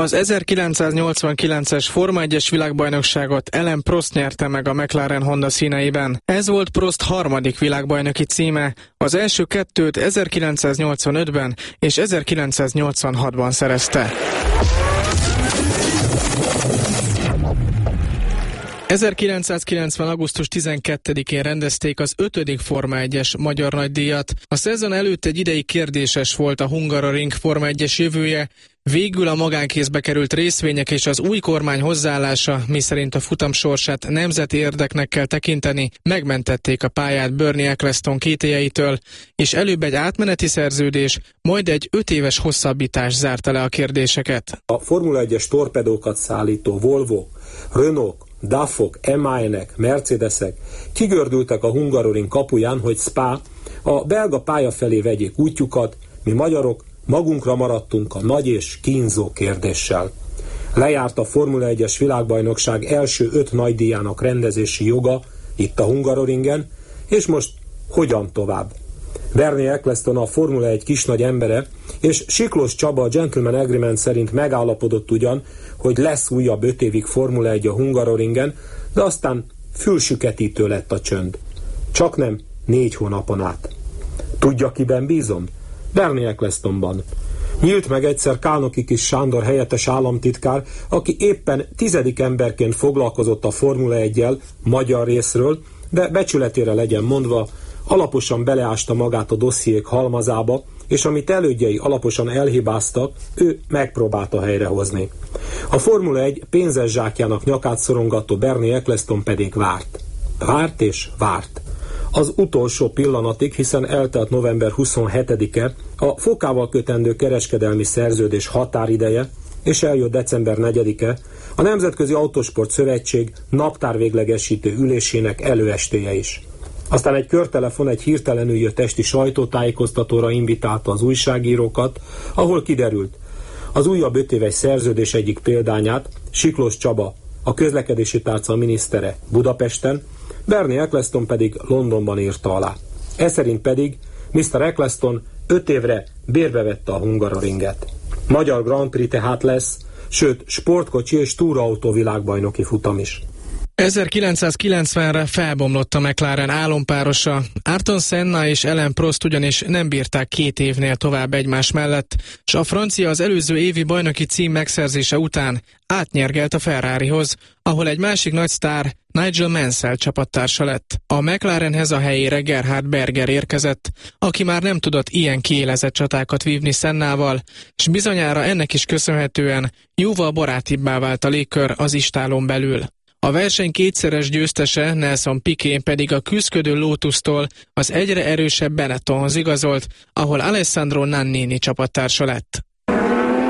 Az 1989-es Forma 1-es világbajnokságot Alain Prost nyerte meg a McLaren Honda színeiben. Ez volt Prost harmadik világbajnoki címe, az első kettőt 1985-ben és 1986-ban szerezte. 1990. augusztus 12-én rendezték az 5. Forma 1-es magyar nagydíjat. A szezon előtt egy ideig kérdéses volt a Hungaroring Forma 1-es jövője, végül a magánkézbe került részvények és az új kormány hozzáállása, miszerint a futam sorsát nemzeti érdeknek kell tekinteni, megmentették a pályát Bernie Ecclestone kételyeitől, és előbb egy átmeneti szerződés, majd egy 5 éves hosszabbítás zárta le a kérdéseket. A Formula 1-es torpedókat szállító Volvo, Renault, DAF-ok, MAN-ek, Mercedesek kigördültek a Hungaroring kapuján, hogy Spa a belga pálya felé vegyék útjukat, mi magyarok magunkra maradtunk a nagy és kínzó kérdéssel. Lejárt a Formula 1-es világbajnokság első 5 nagydíjának rendezési joga itt a Hungaroringen, és most hogyan tovább? Bernie Ecclestone a Formula 1 kisnagy embere, és Siklós Csaba a Gentleman Agreement szerint megállapodott ugyan, hogy lesz újabb 5 évig Formula 1 a Hungaroringen, de aztán fülsüketítő lett a csönd. Csaknem 4 hónapon át. Tudja, kiben bízom? Bernie Ecclestone-ban. Nyílt meg egyszer Kálnoki Kis Sándor helyettes államtitkár, aki éppen 10. emberként foglalkozott a Formula 1-jel magyar részről, de becsületére legyen mondva, alaposan beleásta magát a dossziék halmazába, és amit elődjei alaposan elhibáztak, ő megpróbálta helyrehozni. A Formula 1 pénzes zsákjának nyakát szorongató Bernie Ecclestone pedig várt. Várt és várt. Az utolsó pillanatig, hiszen eltelt november 27-e, a Fokával kötendő kereskedelmi szerződés határideje, és eljött december 4-e, a Nemzetközi Autósport Szövetség naptárvéglegesítő ülésének előestéje is. Aztán egy körtelefon egy hirtelenül jött esti sajtótájékoztatóra invitálta az újságírókat, ahol kiderült, az újabb 5 éves szerződés egyik példányát Siklós Csaba, a közlekedési tárca minisztere Budapesten, Bernie Ecclestone pedig Londonban írta alá. Ez szerint pedig Mr. Ecclestone 5 évre bérbe vette a Hungaroringet. Magyar Grand Prix tehát lesz, sőt sportkocsi és túrautó világbajnoki futam is. 1990-re felbomlott a McLaren álompárosa. Ayrton Senna és Alain Prost ugyanis nem bírták 2 évnél tovább egymás mellett, és a francia az előző évi bajnoki cím megszerzése után átnyergelt a Ferrarihoz, ahol egy másik nagy sztár, Nigel Mansell csapattársa lett. A McLarenhez a helyére Gerhard Berger érkezett, aki már nem tudott ilyen kiélezett csatákat vívni Sennával, és bizonyára ennek is köszönhetően jóval barátibbá vált a légkör az istálon belül. A verseny 2-szeres győztese, Nelson Piquet pedig a küszködő Lotus-tól az egyre erősebb Benettonhoz igazolt, ahol Alessandro Nannini csapattársa lett.